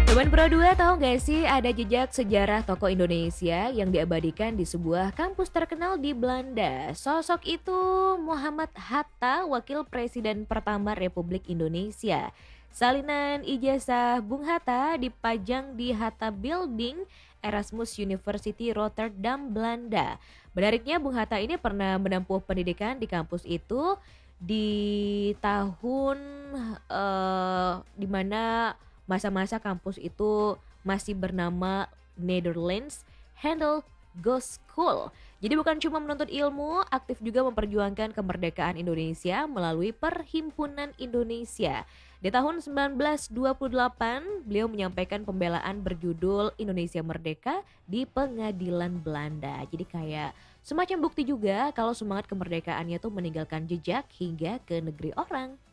Sobat Pro 2 tahu gak sih ada jejak sejarah tokoh Indonesia yang diabadikan di sebuah kampus terkenal di Belanda. Sosok itu Muhammad Hatta, wakil presiden pertama Republik Indonesia. Salinan ijazah Bung Hatta dipajang di Hatta Building, Erasmus University Rotterdam, Belanda. Menariknya Bung Hatta ini pernah menempuh pendidikan di kampus itu di tahun di mana masa-masa kampus itu masih bernama Netherlands Handel Ghost School. Jadi bukan cuma menuntut ilmu, aktif juga memperjuangkan kemerdekaan Indonesia melalui Perhimpunan Indonesia. Di tahun 1928, beliau menyampaikan pembelaan berjudul Indonesia Merdeka di pengadilan Belanda. Jadi kayak semacam bukti juga kalau semangat kemerdekaannya tuh meninggalkan jejak hingga ke negeri orang.